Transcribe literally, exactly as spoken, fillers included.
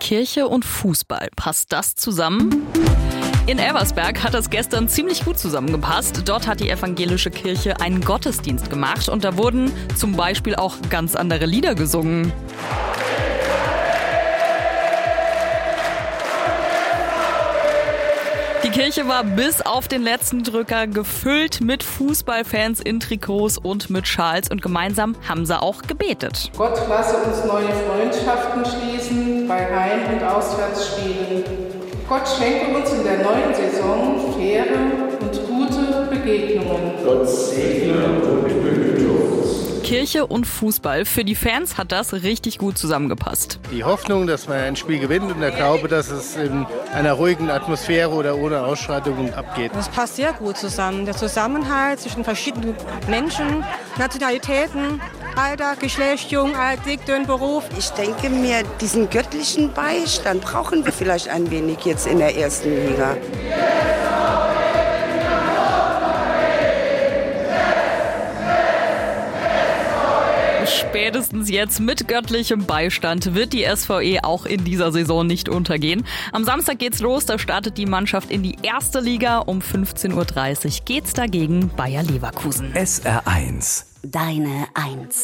Kirche und Fußball. Passt das zusammen? In Elversberg hat das gestern ziemlich gut zusammengepasst. Dort hat die evangelische Kirche einen Gottesdienst gemacht und da wurden zum Beispiel auch ganz andere Lieder gesungen. Die Kirche war bis auf den letzten Drücker gefüllt mit Fußballfans in Trikots und mit Schals und gemeinsam haben sie auch gebetet. Gott lasse uns neue Freundschaften schließen bei Heim- und Auswärtsspielen. Gott schenke uns in der neuen Saison faire und gute Begegnungen. Gott segne und behüte uns. Kirche und Fußball. Für die Fans hat das richtig gut zusammengepasst. Die Hoffnung, dass man ein Spiel gewinnt und der Glaube, dass es in einer ruhigen Atmosphäre oder ohne Ausschreitungen abgeht. Das passt sehr gut zusammen. Der Zusammenhalt zwischen verschiedenen Menschen, Nationalitäten, Alter, Geschlecht, jung, alt, dick, dünn, Beruf. Ich denke mir, diesen göttlichen Beistand brauchen wir vielleicht ein wenig jetzt in der ersten Liga. Spätestens jetzt mit göttlichem Beistand wird die S V E auch in dieser Saison nicht untergehen. Am Samstag geht's los, da startet die Mannschaft in die erste Liga. Um fünfzehn Uhr dreißig geht's dagegen Bayer Leverkusen. S R eins. Deine Eins.